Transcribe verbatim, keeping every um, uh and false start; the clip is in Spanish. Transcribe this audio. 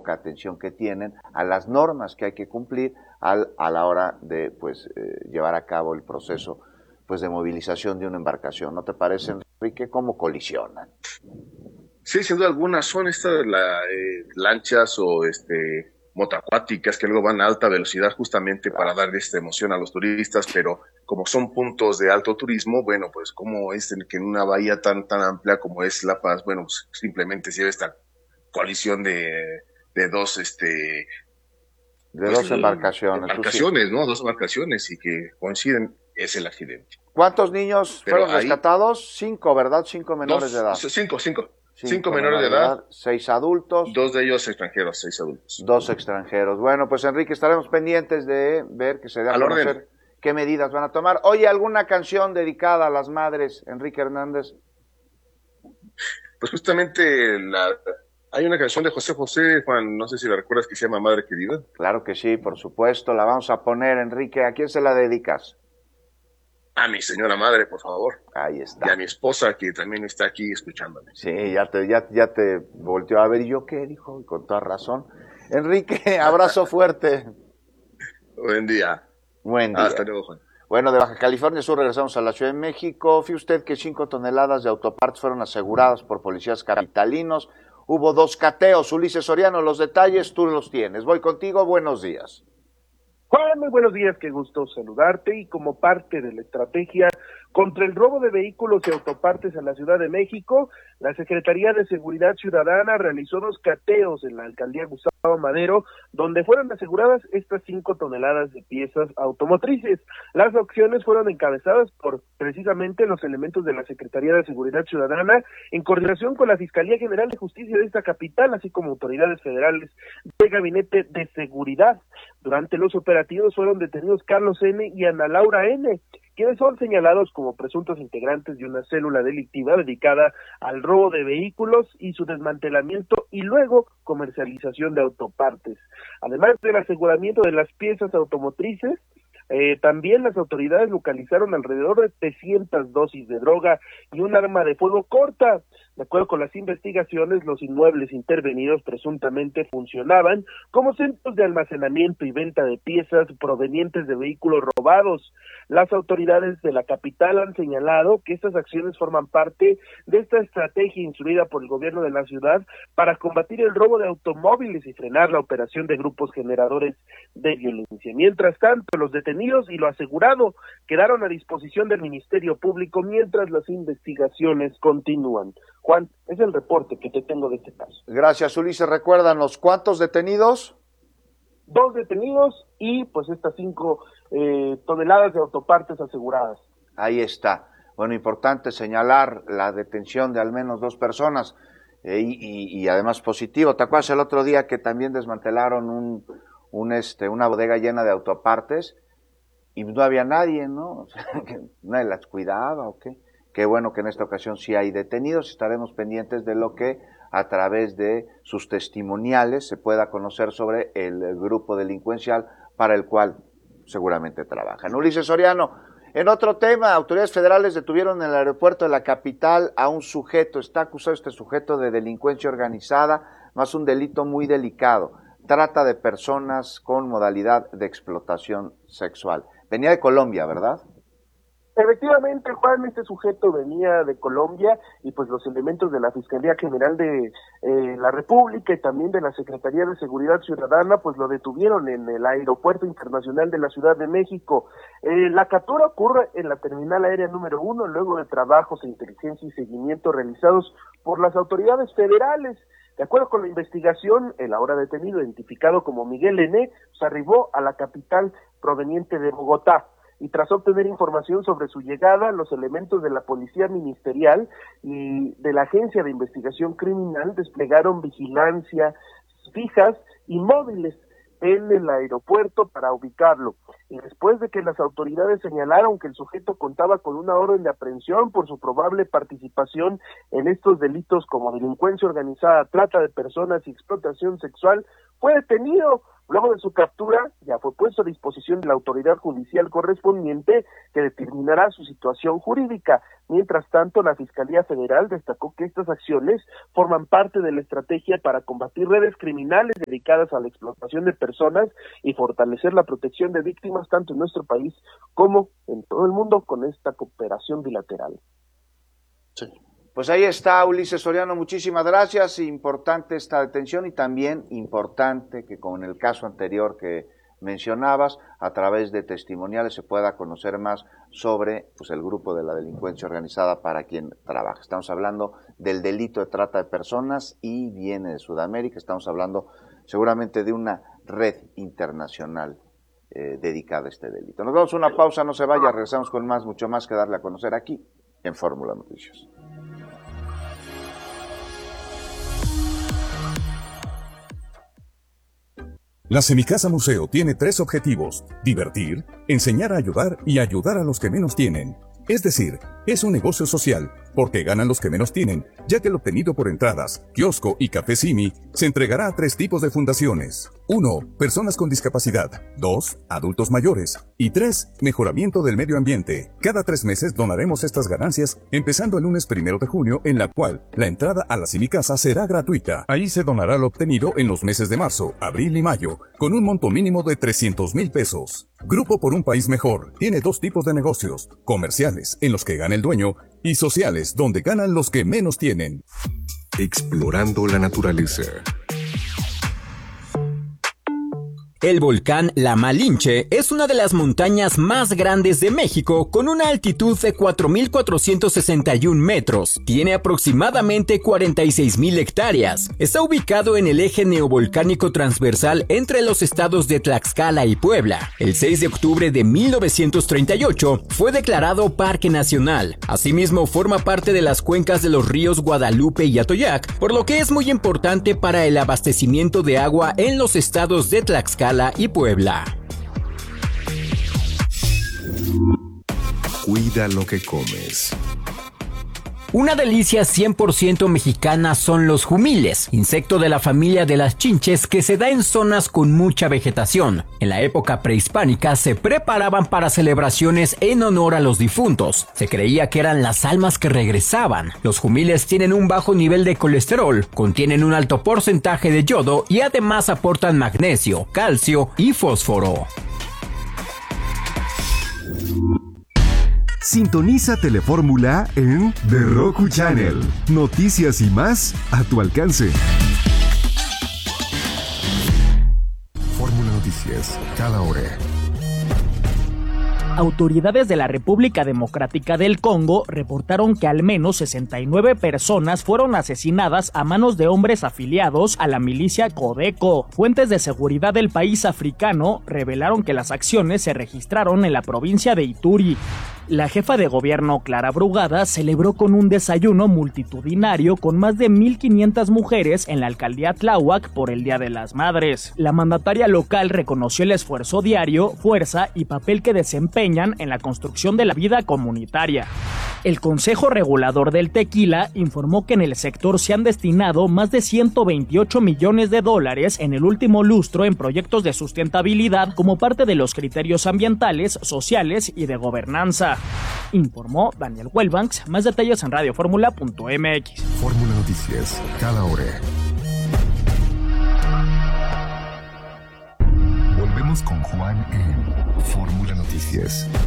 poca atención que tienen a las normas que hay que cumplir al, a la hora de pues eh, llevar a cabo el proceso pues de movilización de una embarcación. ¿No te parece, Enrique, cómo colisionan? Sí, sin duda alguna, son estas la, eh, lanchas o este motoacuáticas que luego van a alta velocidad justamente Claro. para dar esta emoción a los turistas, pero como son puntos de alto turismo, bueno, pues como es en, que en una bahía tan tan amplia como es La Paz, bueno, pues simplemente se ve esta colisión de, de dos este De pues dos embarcaciones. Tú sí. embarcaciones, ¿no? Dos embarcaciones y que coinciden, es el accidente. ¿Cuántos niños Pero fueron ahí, rescatados? Cinco, ¿verdad? Cinco menores de dos, edad. cinco, cinco, cinco Cinco menores de menores de edad, edad, seis adultos, dos de ellos extranjeros, seis adultos. dos extranjeros. Bueno, pues Enrique, estaremos pendientes de ver que se dé a Al conocer orden. qué medidas van a tomar. Oye, ¿alguna canción dedicada a las madres, Enrique Hernández? Pues justamente la, hay una canción de José José, Juan, no sé si la recuerdas, que se llama Madre Querida. Claro que sí, por supuesto, la vamos a poner, Enrique. ¿A quién se la dedicas? A mi señora madre, por favor. Ahí está. Y a mi esposa, que también está aquí escuchándome. Sí, ya te, ya, ya te volteó a ver. ¿Y yo qué? Dijo, y con toda razón. Enrique, abrazo fuerte. Buen día. Buen día. Hasta luego, Juan. Bueno, de Baja California Sur regresamos a la Ciudad de México. Fíjate usted que cinco toneladas de autopartes fueron aseguradas por policías capitalinos. Hubo dos cateos. Ulises Soriano, los detalles tú los tienes. Voy contigo, buenos días. Juan, muy buenos días, qué gusto saludarte, y como parte de la estrategia contra el robo de vehículos y autopartes en la Ciudad de México, la Secretaría de Seguridad Ciudadana realizó dos cateos en la alcaldía Gustavo Madero, donde fueron aseguradas estas cinco toneladas de piezas automotrices. Las acciones fueron encabezadas por precisamente los elementos de la Secretaría de Seguridad Ciudadana, en coordinación con la Fiscalía General de Justicia de esta capital, así como autoridades federales del Gabinete de Seguridad. Durante los operativos fueron detenidos Carlos N. y Ana Laura N., quienes son señalados como presuntos integrantes de una célula delictiva dedicada al robo de vehículos y su desmantelamiento y luego comercialización de autopartes. Además del aseguramiento de las piezas automotrices, Eh, también las autoridades localizaron alrededor de trescientas dosis de droga y un arma de fuego corta. De acuerdo con las investigaciones, los inmuebles intervenidos presuntamente funcionaban como centros de almacenamiento y venta de piezas provenientes de vehículos robados. Las autoridades de la capital han señalado que estas acciones forman parte de esta estrategia instruida por el gobierno de la ciudad para combatir el robo de automóviles y frenar la operación de grupos generadores de violencia. Mientras tanto, los detenidos y lo asegurado quedaron a disposición del Ministerio Público mientras las investigaciones continúan. Juan, es el reporte que te tengo de este caso. Gracias, Ulises. Recuérdanos, ¿cuántos detenidos? Dos detenidos y pues estas cinco eh, toneladas de autopartes aseguradas. Ahí está. Bueno, importante señalar la detención de al menos dos personas eh, y, y, y además positivo. ¿Te acuerdas el otro día que también desmantelaron un, un este, una bodega llena de autopartes y no había nadie, ¿no? O sea, que nadie las cuidaba o qué. Qué bueno que en esta ocasión sí hay detenidos. Estaremos pendientes de lo que a través de sus testimoniales se pueda conocer sobre el grupo delincuencial para el cual seguramente trabajan. Ulises Soriano, en otro tema, autoridades federales detuvieron en el aeropuerto de la capital a un sujeto. Está acusado este sujeto de delincuencia organizada, más un delito muy delicado. Trata de personas con modalidad de explotación sexual. Venía de Colombia, ¿verdad? Efectivamente, Juan, este sujeto venía de Colombia y pues los elementos de la Fiscalía General de eh, la República y también de la Secretaría de Seguridad Ciudadana pues lo detuvieron en el Aeropuerto Internacional de la Ciudad de México. Eh, la captura ocurre en la terminal aérea número uno luego de trabajos de inteligencia y seguimiento realizados por las autoridades federales. De acuerdo con la investigación, el ahora detenido, identificado como Miguel N., se arribó a la capital proveniente de Bogotá. Y tras obtener información sobre su llegada, los elementos de la Policía Ministerial y de la Agencia de Investigación Criminal desplegaron vigilancia fijas y móviles en el aeropuerto para ubicarlo. Y después de que las autoridades señalaron que el sujeto contaba con una orden de aprehensión por su probable participación en estos delitos como delincuencia organizada, trata de personas y explotación sexual, fue detenido Luego de su captura, ya fue puesto a disposición de la autoridad judicial correspondiente que determinará su situación jurídica. Mientras tanto, la Fiscalía Federal destacó que estas acciones forman parte de la estrategia para combatir redes criminales dedicadas a la explotación de personas y fortalecer la protección de víctimas tanto en nuestro país como en todo el mundo con esta cooperación bilateral. Sí. Pues ahí está, Ulises Soriano, muchísimas gracias. Importante esta detención y también importante que, como en el caso anterior que mencionabas, a través de testimoniales se pueda conocer más sobre pues, el grupo de la delincuencia organizada para quien trabaja. Estamos hablando del delito de trata de personas y viene de Sudamérica. Estamos hablando seguramente de una red internacional eh, dedicada a este delito. Nos damos una pausa, no se vaya, regresamos con más, mucho más que darle a conocer aquí en Fórmula Noticias. La Semicasa Museo tiene tres objetivos: divertir, enseñar a ayudar y ayudar a los que menos tienen. Es decir, es un negocio social, porque ganan los que menos tienen, ya que lo obtenido por entradas, kiosco y café Simi se entregará a tres tipos de fundaciones. uno. Personas con discapacidad. dos. Adultos mayores. Y tres. Mejoramiento del medio ambiente. Cada tres meses donaremos estas ganancias, empezando el lunes primero de junio, en la cual la entrada a la Semicasa será gratuita. Ahí se donará lo obtenido en los meses de marzo, abril y mayo, con un monto mínimo de trescientos mil pesos. Grupo por un País Mejor tiene dos tipos de negocios: comerciales, en los que gana el dueño, y sociales, donde ganan los que menos tienen. Explorando la naturaleza. El volcán La Malinche es una de las montañas más grandes de México, con una altitud de cuatro mil cuatrocientos sesenta y un metros. Tiene aproximadamente cuarenta y seis mil hectáreas. Está ubicado en el eje neovolcánico transversal entre los estados de Tlaxcala y Puebla. El seis de octubre de mil novecientos treinta y ocho fue declarado Parque Nacional. Asimismo, forma parte de las cuencas de los ríos Guadalupe y Atoyac, por lo que es muy importante para el abastecimiento de agua en los estados de Tlaxcala y Puebla. Cuida lo que comes. Una delicia cien por ciento mexicana son los jumiles, insecto de la familia de las chinches que se da en zonas con mucha vegetación. En la época prehispánica se preparaban para celebraciones en honor a los difuntos. Se creía que eran las almas que regresaban. Los jumiles tienen un bajo nivel de colesterol, contienen un alto porcentaje de yodo y además aportan magnesio, calcio y fósforo. Sintoniza Telefórmula en The Roku Channel. Noticias y más a tu alcance. Fórmula Noticias, cada hora. Autoridades de la República Democrática del Congo reportaron que al menos sesenta y nueve personas fueron asesinadas a manos de hombres afiliados a la milicia Codeco. Fuentes de seguridad del país africano revelaron que las acciones se registraron en la provincia de Ituri. La jefa de gobierno, Clara Brugada, celebró con un desayuno multitudinario con más de mil quinientas mujeres en la alcaldía Tláhuac por el Día de las Madres. La mandataria local reconoció el esfuerzo diario, fuerza y papel que desempeñan en la construcción de la vida comunitaria. El Consejo Regulador del Tequila informó que en el sector se han destinado más de ciento veintiocho millones de dólares en el último lustro en proyectos de sustentabilidad como parte de los criterios ambientales, sociales y de gobernanza. Informó Daniel Huelbanks. Más detalles en radioformula punto m x. Fórmula Noticias, cada hora. Volvemos con Juan en Fórmula Noticias.